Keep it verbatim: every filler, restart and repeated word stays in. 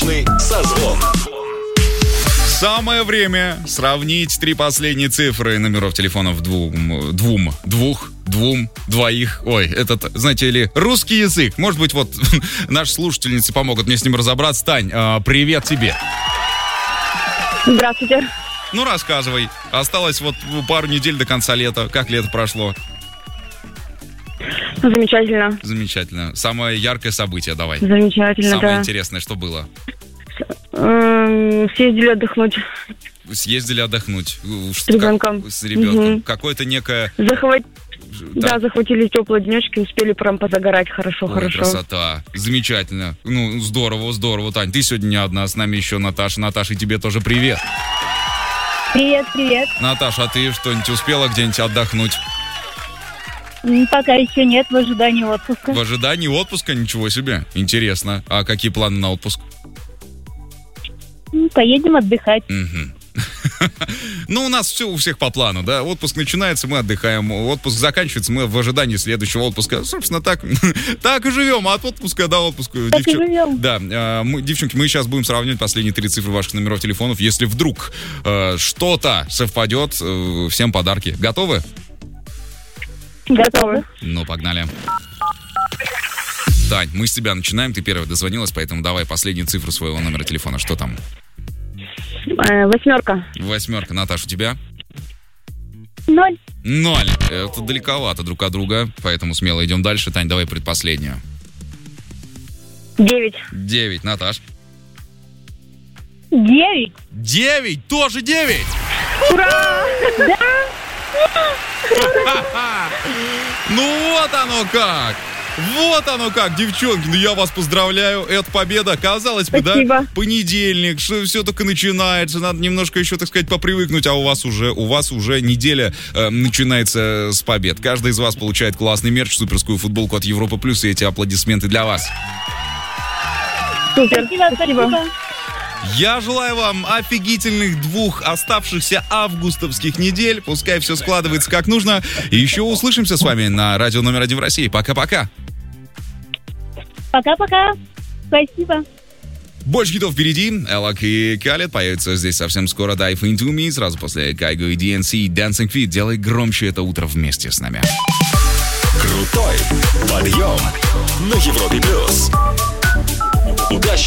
Полный созвон. Самое время сравнить три последние цифры номеров телефонов двум, двум, двух, двум, двоих. Ой, этот, знаете ли, русский язык. Может быть, вот наши слушательницы помогут мне с ним разобраться. Тань, э, привет тебе. Здравствуйте. Ну, рассказывай. Осталось вот пару недель до конца лета. Как лето прошло? Замечательно. Замечательно. Самое яркое событие, давай. Замечательно, Самое да. интересное, что было? Эм, съездили отдохнуть. Съездили отдохнуть. С ребенком. Как, с ребенком. Угу. Какое-то некое... Захват... Да. да, захватили теплые денечки, успели прям позагорать хорошо, Ой, хорошо. Красота. Замечательно. Ну, здорово, здорово. Тань, ты сегодня не одна, с нами еще Наташа. Наташа, и тебе тоже привет. Привет, привет. Наташа, а ты что-нибудь успела где-нибудь отдохнуть? Пока еще нет, в ожидании отпуска. В ожидании отпуска? Ничего себе. Интересно. А какие планы на отпуск? Поедем отдыхать. Угу. Ну, у нас все у всех по плану, да? Отпуск начинается, мы отдыхаем. Отпуск заканчивается, мы в ожидании следующего отпуска. Собственно, так, так и живем. От отпуска до отпуска. Так Девчон... и живем. Да, э, мы, девчонки, мы сейчас будем сравнивать последние три цифры ваших номеров телефонов. Если вдруг э, что-то совпадет, э, всем подарки. Готовы? Готовы. Ну, погнали. Тань, мы с тебя начинаем. Ты первая дозвонилась, поэтому давай последнюю цифру своего номера телефона. Что там? Э, восьмерка. Восьмерка. Наташа, у тебя? Ноль. Ноль. Это далековато друг от друга, поэтому смело идем дальше. Тань, давай предпоследнюю. Девять. Девять. Наташ? Девять. Девять. Тоже девять. Ура! Да. Ну вот оно как. Вот оно как, девчонки, ну я вас поздравляю, это победа, казалось бы, Спасибо. да, понедельник, что все только начинается, надо немножко еще, так сказать, попривыкнуть, а у вас уже, у вас уже неделя э, начинается с побед. Каждый из вас получает классный мерч, суперскую футболку от Европа Плюс, и эти аплодисменты для вас. Супер. Спасибо, спасибо. Я желаю вам офигительных двух оставшихся августовских недель. Пускай все складывается как нужно. И еще услышимся с вами на радио номер один в России. Пока-пока. Пока-пока. Спасибо. Больше хитов впереди. Эллок и Калет появятся здесь совсем скоро. Dive Into Me. Сразу после Кайго и ди эн си. Dancing Feet. Делай громче это утро вместе с нами. Крутой подъем на Европе Плюс. Удачи!